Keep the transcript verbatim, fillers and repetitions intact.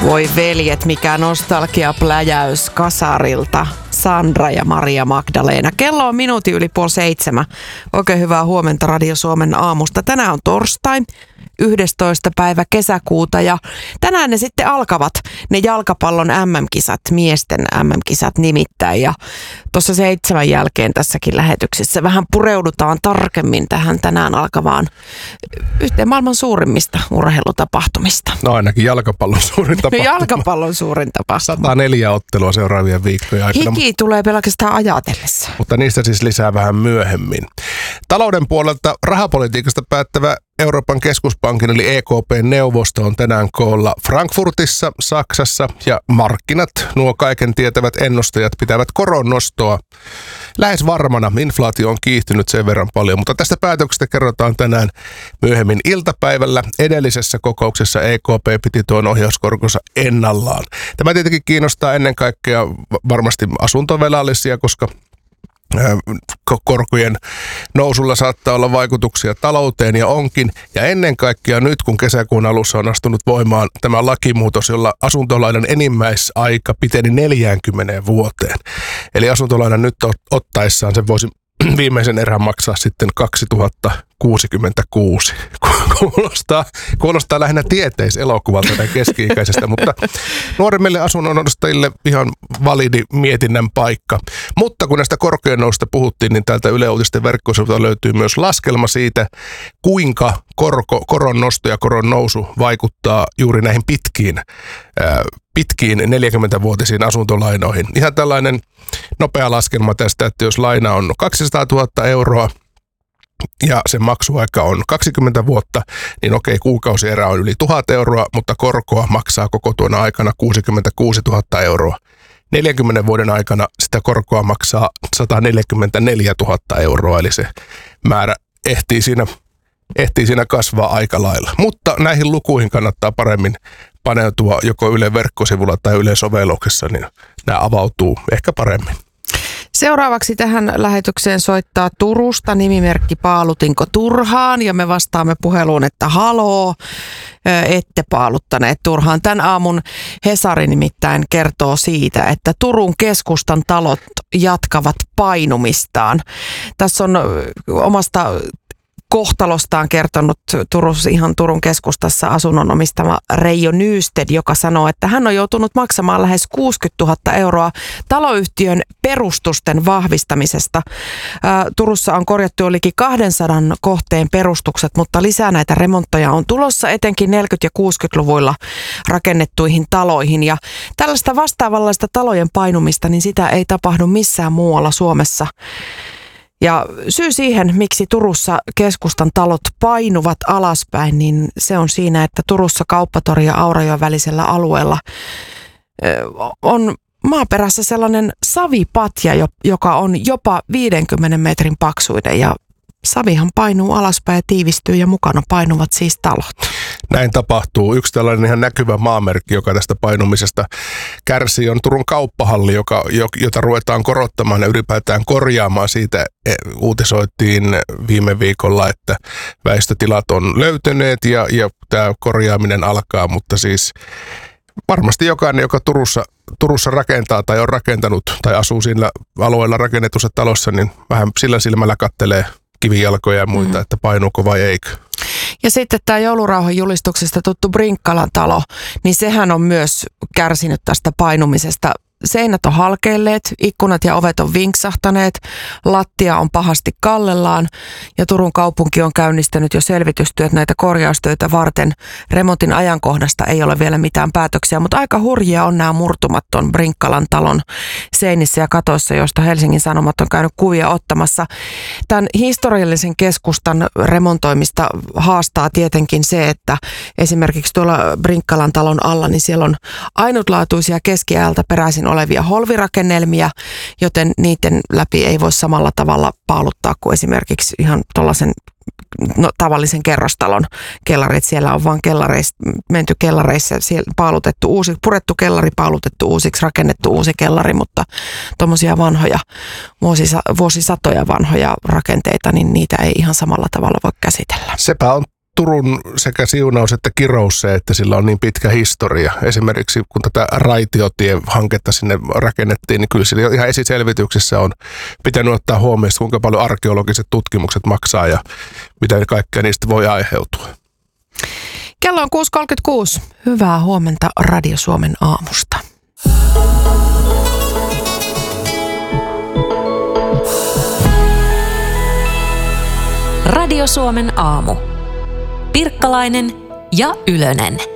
Voi veljet, mikä nostalgiapläjäys kasarilta. Sandra ja Maria Magdalena. Kello on minuutin yli puoli seitsemän. Oikein hyvää huomenta Radio Suomen aamusta. Tänään on torstai, yhdestoista päivä kesäkuuta ja tänään ne sitten alkavat ne jalkapallon äm äm-kisat, miesten äm äm-kisat nimittäin. Ja tuossa seitsemän jälkeen tässäkin lähetyksessä vähän pureudutaan tarkemmin tähän tänään alkavaan yhteen maailman suurimmista urheilutapahtumista. No ainakin jalkapallon suurin tapahtuma. Jalkapallon suurin tapahtuma. sata neljä ottelua seuraavien viikkojen aikana. Hiki tulee pelkästään ajatellessa. Mutta niistä siis lisää vähän myöhemmin. Talouden puolelta rahapolitiikasta päättävä Euroopan keskuspankin eli E K P-neuvosto on tänään koolla Frankfurtissa, Saksassa ja markkinat, nuo kaiken tietävät ennustajat, pitävät koron nostoa lähes varmana. Inflaatio on kiihtynyt sen verran paljon, mutta tästä päätöksestä kerrotaan tänään myöhemmin iltapäivällä. Edellisessä kokouksessa E K P piti tuon ohjauskorkonsa ennallaan. Tämä tietenkin kiinnostaa ennen kaikkea varmasti asuntovelallisia, koska korkojen nousulla saattaa olla vaikutuksia talouteen ja onkin. Ja ennen kaikkea nyt, kun kesäkuun alussa on astunut voimaan tämä lakimuutos, jolla asuntolainan enimmäisaika piteni neljäänkymmeneen vuoteen. Eli asuntolainan nyt ottaessaan sen voisi viimeisen erän maksaa sitten kaksituhattakuusikymmentäkuusi. Kuulostaa, kuulostaa lähinnä tieteiselokuvalta tai keski-ikäisestä, mutta nuoremmille asunnonostajille ihan validi mietinnän paikka. Mutta kun näistä korkojen noususta puhuttiin, niin täältä Yle Uutisten verkkosivuilta löytyy myös laskelma siitä, kuinka korko, koron nosto ja koron nousu vaikuttaa juuri näihin pitkiin, ää, pitkiin neljäkymmentävuotisiin asuntolainoihin. Ihan tällainen nopea laskelma tästä, että jos laina on kaksisataatuhatta euroa, ja sen maksuaika on kaksikymmentä vuotta, niin okei, kuukausierä on yli tuhat euroa, mutta korkoa maksaa koko tuona aikana kuusikymmentäkuusituhatta euroa. neljänkymmenen vuoden aikana sitä korkoa maksaa sata neljäkymmentäneljätuhatta euroa, eli se määrä ehtii siinä, ehtii siinä kasvaa aika lailla. Mutta näihin lukuihin kannattaa paremmin paneutua joko Yle verkkosivulla tai Yle sovelluksessa, niin nämä avautuu ehkä paremmin. Seuraavaksi tähän lähetykseen soittaa Turusta nimimerkki Paalutinko turhaan ja me vastaamme puheluun, että haloo, ette paaluttaneet turhaan. Tän aamun Hesari nimittäin kertoo siitä, että Turun keskustan talot jatkavat painumistaan. Tässä on omasta kohtalostaan kertonut Turussa, ihan Turun keskustassa asunnon omistama Reijo Nysted, joka sanoo, että hän on joutunut maksamaan lähes kuusikymmentätuhatta euroa taloyhtiön perustusten vahvistamisesta. Ää, Turussa on korjattu jo liki kahdensadan kohteen perustukset, mutta lisää näitä remontteja on tulossa etenkin neljäkymmentä- ja kuusikymmentäluvuilla rakennettuihin taloihin. Ja tällaista vastaavanlaista talojen painumista, niin sitä ei tapahdu missään muualla Suomessa. Ja syy siihen, miksi Turussa keskustan talot painuvat alaspäin, niin se on siinä, että Turussa Kauppatori ja Aurajoen välisellä alueella on maaperässä sellainen savipatja, joka on jopa viidenkymmenen metrin paksuinen ja savihan painuu alaspäin ja tiivistyy ja mukana painuvat siis talot. Näin tapahtuu. Yksi tällainen ihan näkyvä maamerkki, joka tästä painumisesta kärsii, on Turun kauppahalli, joka, jota ruvetaan korottamaan ja ylipäätään korjaamaan. Siitä uutisoitiin viime viikolla, että väistötilat on löytyneet ja, ja tämä korjaaminen alkaa, mutta siis varmasti jokainen, joka Turussa, Turussa rakentaa tai on rakentanut tai asuu siinä alueella rakennetussa talossa, niin vähän sillä silmällä kattelee kivijalkoja ja muita, mm. että painuuko vai eikö. Ja sitten tämä joulurauhan julistuksesta tuttu Brinkkalan talo, niin sehän on myös kärsinyt tästä painumisesta. Seinät on halkeilleet, ikkunat ja ovet on vinksahtaneet, lattia on pahasti kallellaan ja Turun kaupunki on käynnistänyt jo selvitystyöt näitä korjaustöitä varten. Remontin ajankohdasta ei ole vielä mitään päätöksiä, mutta aika hurjia on nämä murtumat ton Brinkkalan talon seinissä ja katoissa, joista Helsingin Sanomat on käynyt kuvia ottamassa. Tämän historiallisen keskustan remontoimista haastaa tietenkin se, että esimerkiksi tuolla Brinkkalan talon alla, niin siellä on ainutlaatuisia keskiajalta peräisin olevia holvirakennelmia, joten niiden läpi ei voi samalla tavalla paaluttaa kuin esimerkiksi ihan tuollaisen no, tavallisen kerrostalon kellarit. Siellä on vaan kellareissa, menty kellareissa, siellä paalutettu uusi, purettu kellari, paalutettu uusiksi, rakennettu uusi kellari, mutta tuommoisia vanhoja, vuosisa, vuosisatoja vanhoja rakenteita, niin niitä ei ihan samalla tavalla voi käsitellä. Sepä on Turun sekä siunaus että kirous se, että sillä on niin pitkä historia. Esimerkiksi kun tätä raitiotiehanketta sinne rakennettiin, niin kyllä siinä ihan esiselvityksessä on pitänyt ottaa huomioon, kuinka paljon arkeologiset tutkimukset maksaa ja mitä kaikkea niistä voi aiheutua. Kello on kuusi kolmekymmentäkuusi. Hyvää huomenta Radio Suomen aamusta. Radio Suomen aamu. Pirkkalainen ja Ylönen.